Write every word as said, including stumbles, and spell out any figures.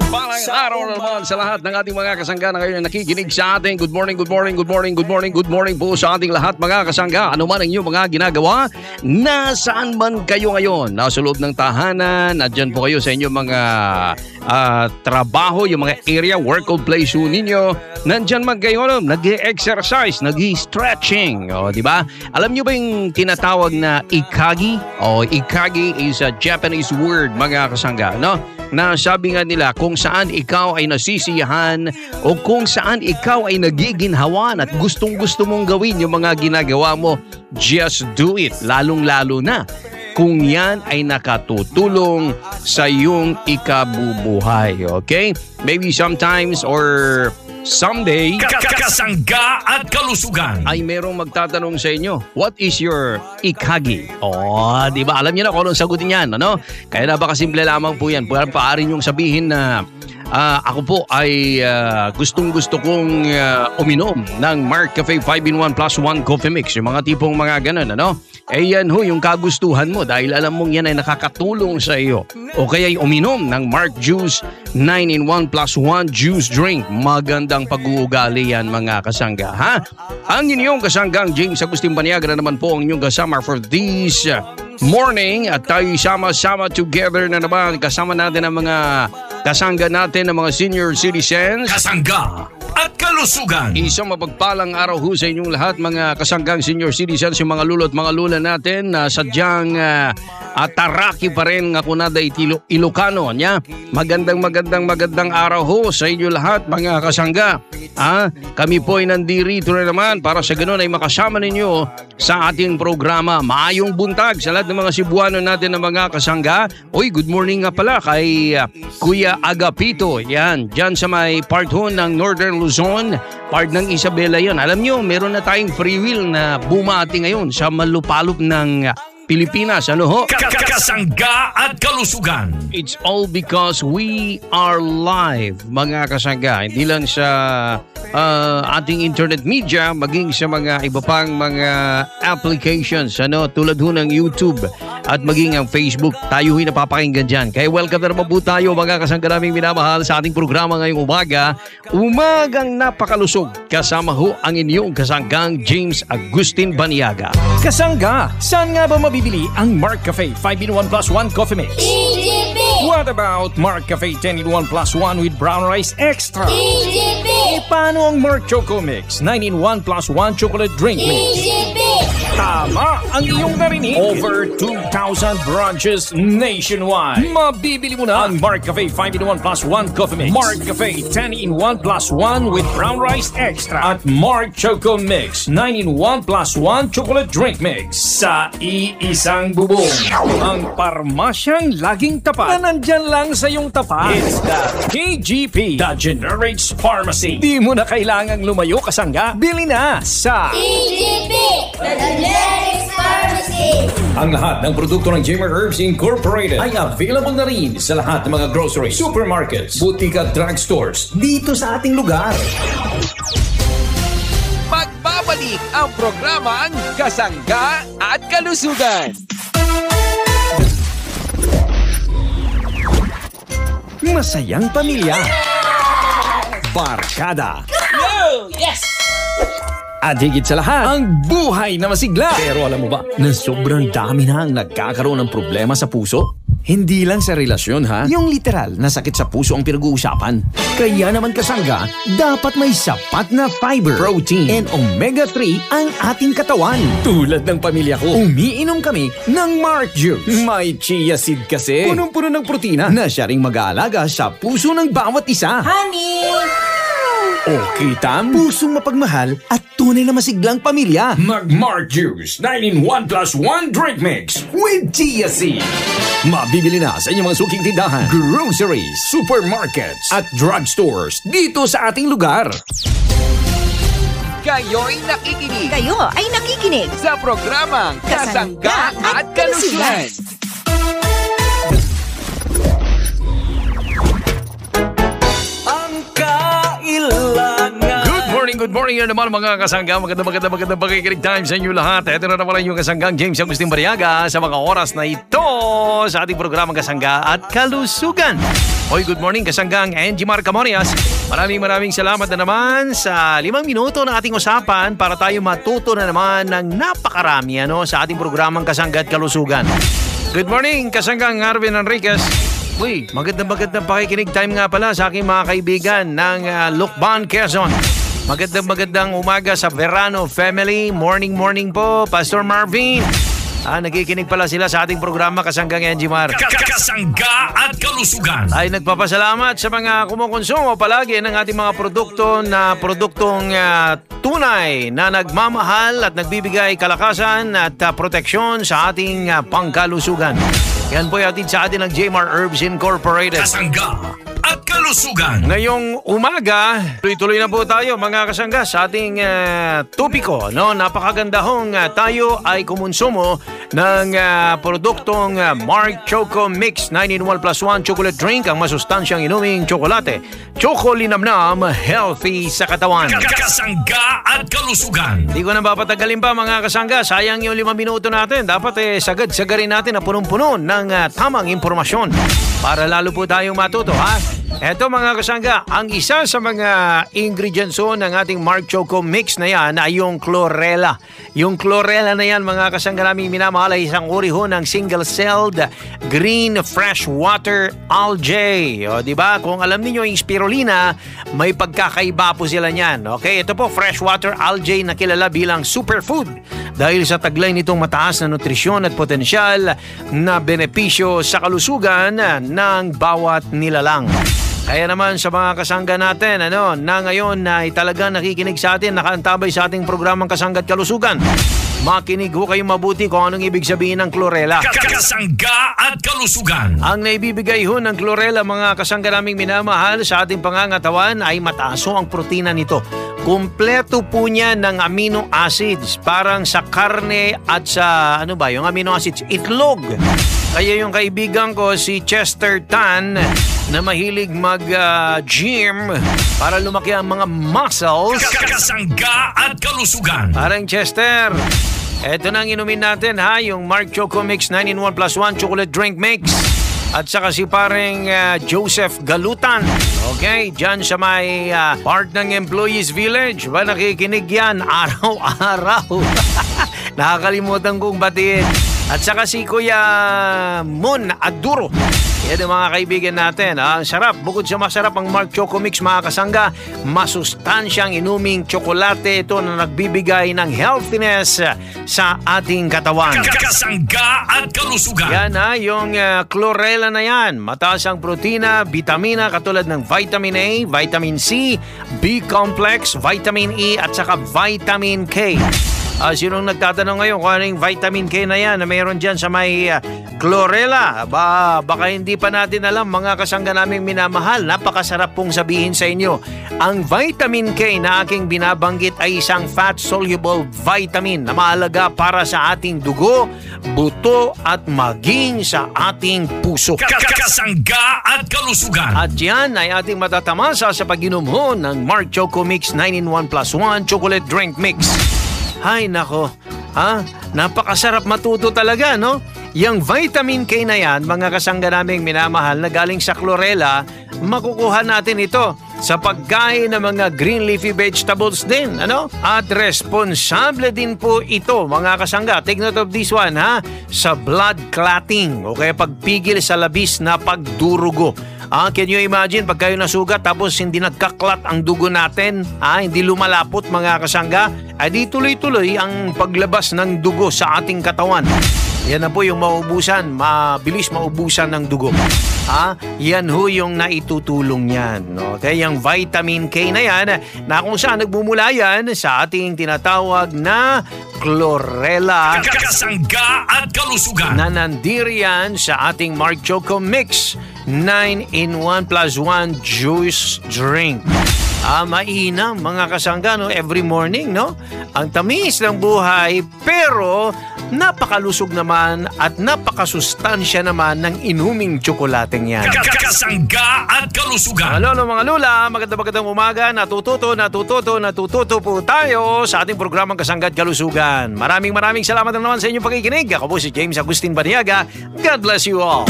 Mapagpalang araw naman sa lahat ng ating mga kasangga na ngayon nakikinig sa ating good morning, good morning, good morning, good morning, good morning po sa ating lahat mga kasangga. Ano man ang inyong mga ginagawa, nasaan man kayo ngayon, nasa loob ng tahanan, nadyan po kayo sa inyong mga uh, trabaho, yung mga area, work or place ninyo, nandyan man kayo, nag-exercise, nag-stretching, o di ba? Alam nyo ba yung tinatawag na ikagi? O ikagi is a Japanese word mga kasangga, no? Na sabi nga nila kung saan ikaw ay nasisiyahan o kung saan ikaw ay nagiginhawan at gustong gusto mong gawin yung mga ginagawa mo, just do it. Lalong-lalo na kung yan ay nakatutulong sa iyong ikabubuhay. Okay? Maybe sometimes or someday, Kasangga at kalusugan. ay merong magtatanong sa inyo, what is your ikagi? Oh, di ba? Alam niyo na kung anong sagutin yan, ano? Kaya napakasimple lamang po yan. Paari niyong sabihin na uh, ako po ay uh, gustong-gusto kong uh, uminom ng Mark Cafe five in one plus one coffee mix. Yung mga tipong mga ganun, ano? Eh yan ho, yung kagustuhan mo dahil alam mong yan ay nakakatulong sa iyo. O kaya'y uminom ng Mark Juice nine in one plus one juice drink. Magandang pag-uugali yan mga kasangga, ha? Ang inyong kasanggang James Agustin Baniaga na naman po ang inyong kasama for this morning. At tayo sama-sama together na naman. Kasama natin ang mga kasangga natin, ang mga senior citizens. Kasangga at kalusugan. Isang mapagpalang araw ho sa inyong lahat mga kasanggang senior citizens, yung mga lulo at mga lula natin na uh, sadyang uh, uh, taraki pa rin nga kunada itilo Ilocano niya. Magandang magandang magandang araw ho sa inyo lahat mga kasangga. Ah, kami po ay nandirito na naman para sa ganoon ay makasama ninyo sa ating programa. Maayong buntag sa lahat ng mga Cebuano natin na mga kasangga. Uy, good morning nga pala kay uh, Kuya Agapito. Yan, dyan sa may part ho ng Northern Luzon, part ng Isabela yon. Alam nyo, meron na tayong free will na bumati ngayon sa malupalop ng Pilipinas. Ano ho? Kasangga at kalusugan. It's all because we are live, mga kasangga. Hindi lang sa uh, ating internet media, maging sa mga iba pang mga applications, ano, tulad ho ng YouTube at maging ang Facebook. Tayo ho'y napapakinggan dyan. Kaya welcome na naman po tayo, mga kasangga naming minamahal sa ating programa ngayong umaga. Umagang napakalusog. Kasama ho ang inyong kasanggang James Agustin Baniaga. Kasangga, saan nga ba mabibili ang Mark Cafe five in one plus one coffee mix? E G P! What about Mark Cafe ten in one plus one with brown rice extra? E G P! E paano ang Mark Choco Mix nine in one plus one chocolate drink E mix? G P! Tama ang iyong narinig. Over two thousand branches nationwide. Mabibili mo na ang Mark Cafe five in one plus one coffee mix, Mark Cafe ten in one plus one with brown rice extra, at Mark Choco Mix nine in one plus one chocolate drink mix sa iisang bubong. Ang parmasyang laging tapat na nandyan lang sa iyong tapat. It's the K G P, the Generics Pharmacy. Di mo na kailangang lumayo, kasangga. Bili na sa E G P! The Generics Pharmacy! Ang lahat ng produkto ng Jimmer Herbs Incorporated ay available na rin sa lahat ng mga grocery, supermarkets, boutique at drugstores dito sa ating lugar. Magbabalik ang programang Kasangga at Kalusugan. Masayang pamilya. Barkada. Yo! Yes! At higit sa lahat, ang buhay na masigla. Pero alam mo ba, na sobrang dami na ang nagkakaroon ng problema sa puso? Hindi lang sa relasyon, ha? Yung literal na sakit sa puso ang pinag-uusapan. Kaya naman, kasangga, dapat may sapat na fiber, protein, and omega three ang ating katawan. Tulad ng pamilya ko, umiinom kami ng Mark Juice. May chia seed kasi. Punong-puno ng protina na siya ring mag-aalaga sa puso ng bawat isa. Honey! Okay, Tam? Pusong mapagmahal at tunay na masiglang pamilya. Mag-Mark Juice nine in one plus one drink mix with chia seed. Mabibili na sa inyong mga suking tindahan, groceries, supermarkets at drugstores dito sa ating lugar. Kayo'y nakikinig Kayo ay nakikinig sa programang Kasangga at Kalusugan. Good morning, good morning yan naman mga kasangga. Maganda, maganda, maganda pakikinig time sa inyo lahat. Ito na naman yung kasanggang James Agustin Bariaga sa mga oras na ito sa ating programang Kasangga at Kalusugan. Hoy, good morning kasanggang Angie Marcamorias. Maraming maraming salamat na naman sa limang minuto ng ating usapan para tayo matuto na naman ng napakarami ano, sa ating programang Kasangga at Kalusugan. Good morning kasanggang Arvin Enriquez. Uy, magandang magandang pakikinig time nga pala sa aking mga kaibigan ng uh, Lucban, Quezon. Magandang magandang umaga sa Verano Family. Morning, morning po, Pastor Marvin. Ah, nakikinig pala sila sa ating programa Kasanggang Angie Mar. Kasangga at Kalusugan. Ay nagpapasalamat sa mga kumukonsumo palagi ng ating mga produkto na produktong uh, tunay na nagmamahal at nagbibigay kalakasan at uh, proteksyon sa ating uh, pangkalusugan. Yan po yung atin sa atin ng J M R Herbs Incorporated. Kasangga at Kalusugan. Ngayong umaga, tuloy-tuloy na po tayo mga kasangga sa ating uh, topiko. No? Napakaganda hong uh, tayo ay kumonsumo ng uh, produktong uh, Mark Choco Mix nine in one plus one chocolate drink, ang masustansyang inuming tsokolate. Choco linamnam, healthy sa katawan. Kasangga at Kalusugan. Hindi ko na papatagalin pa mga kasangga. Sayang yung lima minuto natin. Dapat eh, sagad-sagarin natin na punong-puno ng uh, tamang impormasyon para lalo po tayong matuto, ha? Eto mga kasangga, ang isa sa mga ingredients o ng ating Mark Choco Mix na yan ay yung chlorella. Yung chlorella na yan mga kasangga namin minamahal ay isang uri ho ng single-celled green freshwater algae. O diba? Kung alam niyo yung spirulina, may pagkakaiba po sila niyan. Okay, ito po freshwater algae na kilala bilang superfood dahil sa taglay nitong mataas na nutrisyon at potensyal na benepisyo sa kalusugan ng bawat nilalang. Kaya naman sa mga kasangga natin ano, na ngayon na ay talagang nakikinig sa atin, nakaantabay sa ating programang Kasangga at Kalusugan, makinig ho kayong mabuti kung anong ibig sabihin ng chlorella. Kasangga at Kalusugan. Ang naibibigay ho ng chlorella mga kasangga naming minamahal sa ating pangangatawan ay mataas ho ang protina nito. Kumpleto po niya ng amino acids, parang sa karne at sa ano ba yung amino acids, itlog. Kaya yung kaibigan ko si Chester Tan na mahilig mag-gym uh, para lumaki ang mga muscles. Kasangga at Kalusugan. Parang Chester, eto na ang inumin natin ha, yung Mark Choco Mix nine in one plus one chocolate drink mix. At saka si pareng uh, Joseph Galutan. Okay, dyan sa may uh, part ng Employees Village. Ba nakikinig yan araw-araw. Nakakalimutan kong batiin. At saka si Kuya Mon Aduro. Yan ang mga kaibigan natin. Ang sarap. Bukod sa masarap ang Mark Choco Mix mga kasangga, masustansyang inuming tsokolate ito na nagbibigay ng healthiness sa ating katawan. Kasangga at Kalusugan. Yan ha, yung uh, chlorella na yan. Mataas ang protina, vitamina katulad ng vitamin A, vitamin C, B-complex, vitamin E at saka vitamin K. Uh, sinong nagtatanong ngayon kung anong vitamin K na yan na mayroon dyan sa may uh, chlorella? Ba, baka hindi pa natin alam mga kasangga naming minamahal. Napakasarap pong sabihin sa inyo. Ang vitamin K na aking binabanggit ay isang fat-soluble vitamin na mahalaga para sa ating dugo, buto at maging sa ating puso. Kasangga at Kalusugan. At yan ay ating matatamasa sa pag-inom ho ng Mark Choco Mix nine in one plus one chocolate drink mix. Hay nako, ha? Napakasarap matuto talaga, no? Yung vitamin K na yan, mga kasangga naming minamahal na galing sa chlorella, makukuha natin ito sa pagkain ng mga green leafy vegetables din, ano? At responsable din po ito, mga kasangga. Take note of this one, ha? Sa blood clotting, o kaya pagpigil sa labis na pagdurugo. Ah, can you imagine pag kayo nasugat tapos hindi nagkaklat ang dugo natin, ah, hindi lumalapot mga kasangga, ay di tuloy-tuloy ang paglabas ng dugo sa ating katawan. Yan na po yung maubusan, mabilis maubusan ng dugo. Ah, yan ho yung naitutulong yan. Okay, yung vitamin K na yan, na kung saan nagmumula yan sa ating tinatawag na chlorella. Kasangga at Kalusugan. Na nandiriyan sa ating Mark Choco Mix nine in one plus one juice drink. Ah, mainam mga kasangga, no? Every morning, no? Ang tamis ng buhay, pero napakalusog naman at napakasustansya naman ng inuming tsokolateng yan. Kasangga at kalusugan. Mga lolo, mga lula, magandang magandang umaga. Natututo, natututo, natututo po tayo sa ating programang Kasangga at Kalusugan. Maraming maraming salamat na naman sa inyong pakikinig. Ako po si James Agustin Baniaga. God bless you all.